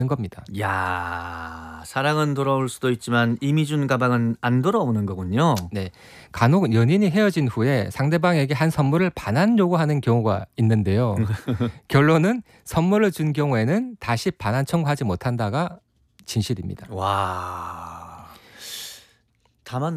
겁니다. 야, 사랑은 돌아올 수도 있지만 이미 준 가방은 안 돌아오는 거군요. 네, 간혹 연인이 헤어진 후에 상대방에게 한 선물을 반환 요구하는 경우가 있는데요. 결론은 선물을 준 경우에는 다시 반환 청구하지 못한다가 진실입니다. 와. 다만